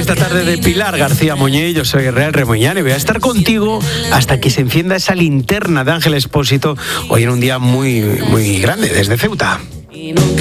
esta tarde de Pilar García Muñiz. Yo soy Real Remoñán y voy a estar contigo hasta que se encienda esa linterna de Ángel Expósito hoy en un día muy grande desde Ceuta.